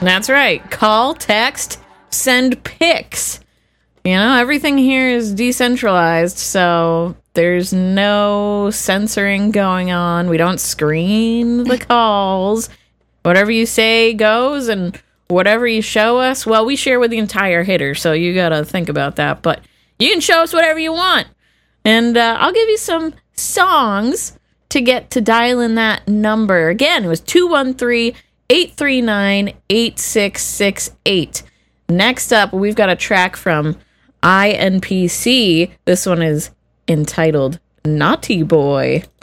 That's right. Call, text, send pics. You know, everything here is decentralized, so there's no censoring going on. We don't screen the calls. Whatever you say goes, and whatever you show us, well, we share with the entire hitter, so you gotta think about that. But you can show us whatever you want. And I'll give you some songs to get to dial in that number. Again, it was 213-839-8668. Next up, we've got a track from INPC. This one is entitled Naughty Boy.